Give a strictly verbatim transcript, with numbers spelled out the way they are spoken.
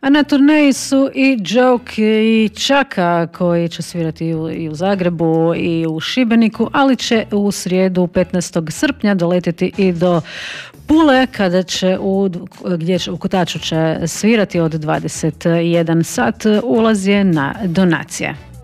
A na turneji su i Joke i Čaka koji će svirati i u Zagrebu i u Šibeniku, ali će u srijedu petnaestog srpnja doletiti i do Pule kada će u, gdje će, u Kotaču će svirati od dvadeset jedan sat. Ulaz je na donacije.